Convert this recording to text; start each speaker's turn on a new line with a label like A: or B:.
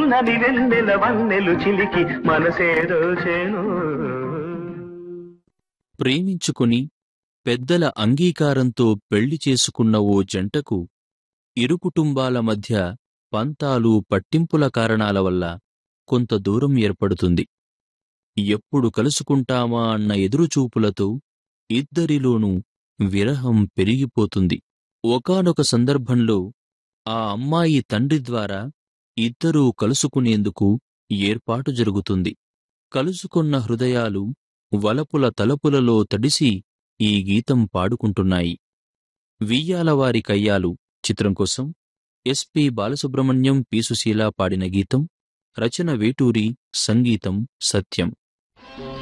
A: సన్నని వెన్నెల వన్నెలు చిలికి మనసేదో చేను.
B: ప్రేమించుకుని పెద్దల అంగీకారంతో పెళ్లి చేసుకున్న ఓ జంటకు ఇరు కుటుంబాల మధ్య పంతాలు పట్టింపుల కారణాల వల్ల కొంత దూరం ఏర్పడుతుంది. ఎప్పుడు కలుసుకుంటామా అన్న ఎదురుచూపులతో ఇద్దరిలోనూ విరహం పెరిగిపోతుంది. ఒకానొక సందర్భంలో ఆ అమ్మాయి తండ్రి ద్వారా ఇద్దరూ కలుసుకునేందుకు ఏర్పాటు జరుగుతుంది. కలుసుకున్న హృదయాలు వలపుల తలపులలో తడిసి ఈ గీతం పాడుకుంటున్నాయి. వియ్యాలవారి కయ్యాలు చిత్రం కోసం ఎస్.పి. బాలసుబ్రహ్మణ్యం, పి. సుశీల పాడిన గీతం. రచన వేటూరి, సంగీతం సత్యం.